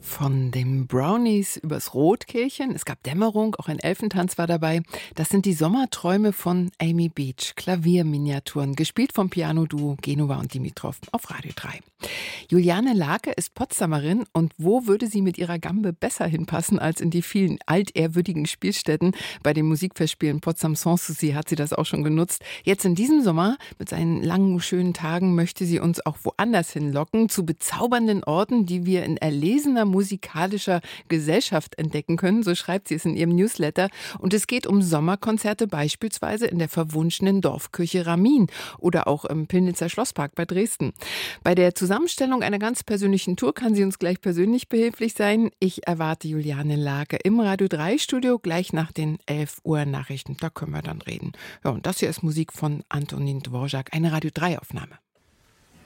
Von den Brownies übers Rotkehlchen, es gab Dämmerung, auch ein Elfentanz war dabei. Das sind die Sommerträume von Amy Beach, Klavierminiaturen, gespielt vom Piano-Duo Genova und Dimitrov auf Radio 3. Juliane Lake ist Potsdamerin und wo würde sie mit ihrer Gambe besser hinpassen als in die vielen altehrwürdigen Spielstätten? Bei den Musikfestspielen Potsdam Sanssouci hat sie das auch schon genutzt. Jetzt in diesem Sommer mit seinen langen, schönen Tagen möchte sie uns auch woanders hinlocken, zu bezaubernden Orten, die wir in erlesener musikalischer Gesellschaft entdecken können, so schreibt sie es in ihrem Newsletter. Und es geht um Sommerkonzerte beispielsweise in der verwunschenen Dorfkirche Ramin oder auch im Pillnitzer Schlosspark bei Dresden. Bei der Zusammenstellung einer ganz persönlichen Tour kann sie uns gleich persönlich behilflich sein. Ich erwarte Juliane Lake im Radio 3 Studio gleich nach den 11 Uhr Nachrichten. Da können wir dann reden. Ja, und das hier ist Musik von Antonin Dvorak, eine Radio 3 Aufnahme.